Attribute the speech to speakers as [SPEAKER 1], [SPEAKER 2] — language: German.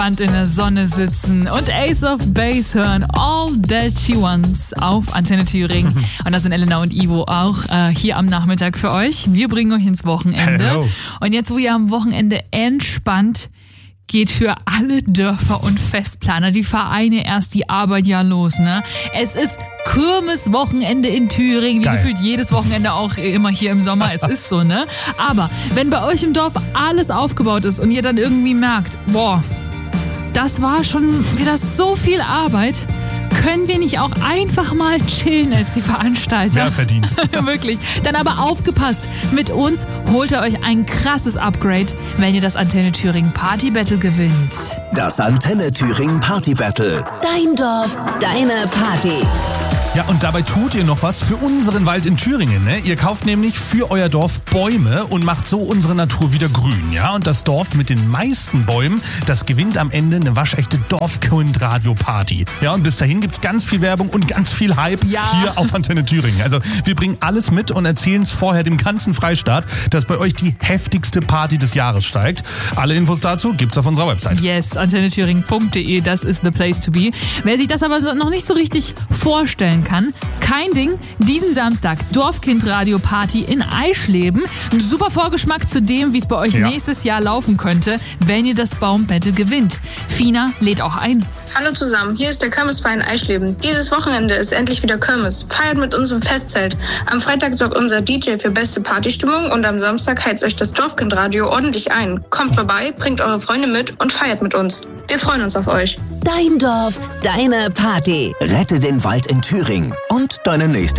[SPEAKER 1] in der Sonne sitzen und Ace of Base hören, All That She Wants auf Antenne Thüringen. Und das sind Elena und Ivo auch hier am Nachmittag für euch. Wir bringen euch ins Wochenende.
[SPEAKER 2] Hello.
[SPEAKER 1] Und jetzt, wo ihr am Wochenende entspannt, geht für alle Dörfer und Festplaner, die Vereine erst die Arbeit ja los, ne? Es ist Kirmeswochenende in Thüringen, wie
[SPEAKER 2] Geil.
[SPEAKER 1] gefühlt jedes Wochenende auch immer hier im Sommer. Es ist so, ne? Aber wenn bei euch im Dorf alles aufgebaut ist und ihr dann irgendwie merkt, boah, das war schon wieder so viel Arbeit, können wir nicht auch einfach mal chillen als die Veranstalter?
[SPEAKER 2] Wer verdient.
[SPEAKER 1] Wirklich. Dann aber aufgepasst. Mit uns holt ihr euch ein krasses Upgrade, wenn ihr das Antenne Thüringen Party Battle gewinnt.
[SPEAKER 3] Das Antenne Thüringen Party Battle.
[SPEAKER 4] Dein Dorf, deine Party.
[SPEAKER 2] Ja, und dabei tut ihr noch was für unseren Wald in Thüringen, ne? Ihr kauft nämlich für euer Dorf Bäume und macht so unsere Natur wieder grün, ja? Und das Dorf mit den meisten Bäumen, das gewinnt am Ende eine waschechte Dorfkind-Radio-Party. Ja, und bis dahin gibt's ganz viel Werbung und ganz viel Hype hier auf Antenne Thüringen. Also wir bringen alles mit und erzählen es vorher dem ganzen Freistaat, dass bei euch die heftigste Party des Jahres steigt. Alle Infos dazu gibt's auf unserer Website.
[SPEAKER 1] Yes, antennethüringen.de, das ist the place to be. Wer sich das aber noch nicht so richtig vorstellen kann, kein Ding. Diesen Samstag Dorfkind-Radio-Party in Eischleben. Ein super Vorgeschmack zu dem, wie es bei euch nächstes Jahr laufen könnte, wenn ihr das Baumbattle gewinnt. Fina lädt auch ein.
[SPEAKER 5] Hallo zusammen, hier ist der Kirmesverein Eischleben. Dieses Wochenende ist endlich wieder Kirmes. Feiert mit uns im Festzelt. Am Freitag sorgt unser DJ für beste Partystimmung und am Samstag heizt euch das Dorfkindradio ordentlich ein. Kommt vorbei, bringt eure Freunde mit und feiert mit uns. Wir freuen uns auf euch.
[SPEAKER 4] Dein Dorf, deine Party.
[SPEAKER 3] Rette den Wald in Thüringen und deine nächste